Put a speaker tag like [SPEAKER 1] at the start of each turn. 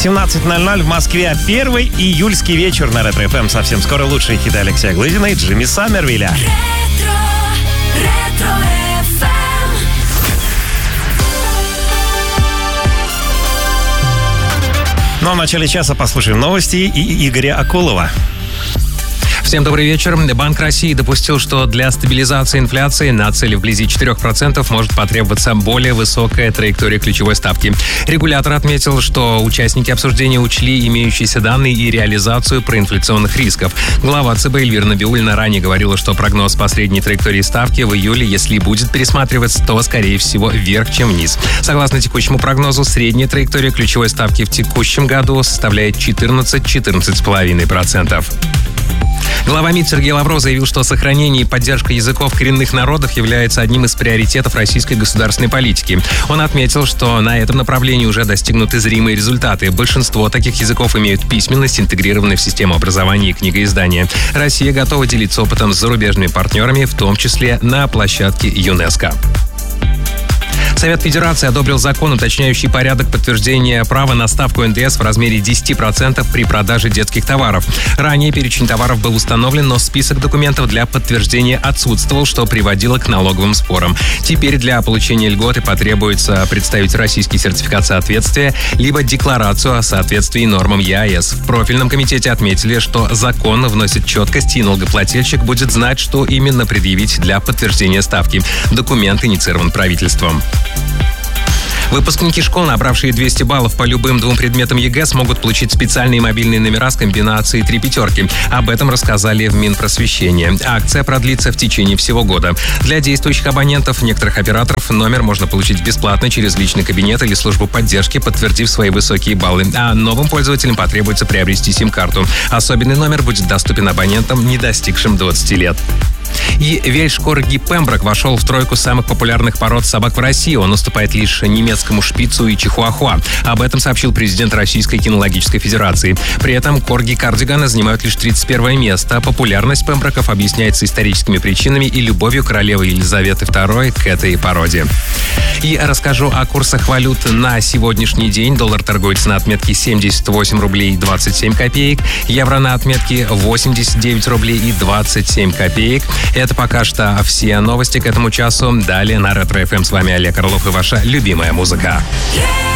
[SPEAKER 1] 17:00 в Москве. Первый июльский вечер на Ретро ФМ. Совсем скоро лучшие хиты Алексея Глызина и Джимми Саммервилля.
[SPEAKER 2] Ретро FM.
[SPEAKER 1] Ну а в начале часа послушаем новости и Игоря Акулова.
[SPEAKER 3] Всем добрый вечер. Банк России допустил, что для стабилизации инфляции на цели вблизи 4% может потребоваться более высокая траектория ключевой ставки. Регулятор отметил, что участники обсуждения учли имеющиеся данные и реализацию проинфляционных рисков. Глава ЦБ Эльвира Набиуллина ранее говорила, что прогноз по средней траектории ставки в июле, если будет пересматриваться, то, скорее всего, вверх, чем вниз. Согласно текущему прогнозу, средняя траектория ключевой ставки в текущем году составляет 14-14,5%. Глава МИД Сергей Лавров заявил, что сохранение и поддержка языков коренных народов является одним из приоритетов российской государственной политики. Он отметил, что на этом направлении уже достигнуты зримые результаты. Большинство таких языков имеют письменность, интегрированную в систему образования и книгоиздания. Россия готова делиться опытом с зарубежными партнерами, в том числе на площадке ЮНЕСКО. Совет Федерации одобрил закон, уточняющий порядок подтверждения права на ставку НДС в размере 10% при продаже детских товаров. Ранее перечень товаров был установлен, но список документов для подтверждения отсутствовал, что приводило к налоговым спорам. Теперь для получения льготы потребуется представить российский сертификат соответствия либо декларацию о соответствии нормам ЕАЭС. В профильном комитете отметили, что закон вносит четкость, и налогоплательщик будет знать, что именно предъявить для подтверждения ставки. Документ инициирован правительством. Выпускники школ, набравшие 200 баллов по любым двум предметам ЕГЭ, смогут получить специальные мобильные номера с комбинацией 3 пятерки. Об этом рассказали в Минпросвещении. Акция продлится в течение всего года. Для действующих абонентов некоторых операторов номер можно получить бесплатно через личный кабинет или службу поддержки, подтвердив свои высокие баллы. А новым пользователям потребуется приобрести сим-карту. Особенный номер будет доступен абонентам, не достигшим 20 лет. И вельш-корги Пемброк вошел в тройку самых популярных пород собак в России. Он уступает лишь немецкому шпицу и чихуахуа. Об этом сообщил президент Российской кинологической федерации. При этом корги-кардиганы занимают лишь 31 место. Популярность пемброков объясняется историческими причинами и любовью королевы Елизаветы II к этой породе. И расскажу о курсах валют на сегодняшний день. Доллар торгуется на отметке 78 рублей 27 копеек. Евро на отметке 89 рублей и 27 копеек. Это пока что все новости к этому часу. Далее на Ретро ФМ с вами Олег Орлов и ваша любимая музыка.